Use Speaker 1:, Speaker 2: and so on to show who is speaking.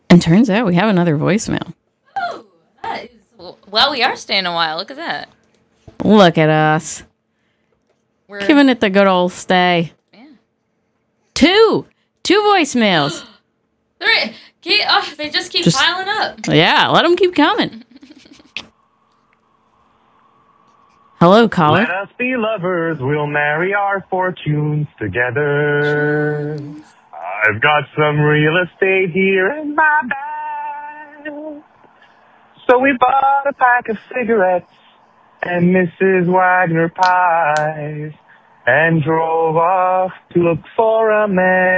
Speaker 1: And turns out we have another voicemail.
Speaker 2: Oh, that is... Well, we are staying a while. Look at that.
Speaker 1: Look at us.
Speaker 2: We're
Speaker 1: giving it the good old stay.
Speaker 2: Yeah.
Speaker 1: Two voicemails.
Speaker 2: They just keep piling up.
Speaker 1: Yeah, let them keep coming. Hello, caller.
Speaker 3: Let us be lovers, we'll marry our fortunes together. I've got some real estate here in my bag. So we bought a pack of cigarettes and Mrs. Wagner pies and drove off to look for a man.